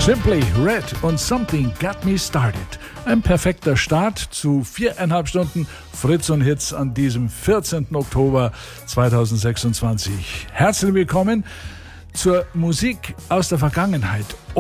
Simply Red und Something Got Me Started. Ein perfekter Start zu 4,5 Stunden Fritz und Hits an diesem 14. Oktober 2026. Herzlich willkommen zur Musik aus der Vergangenheit.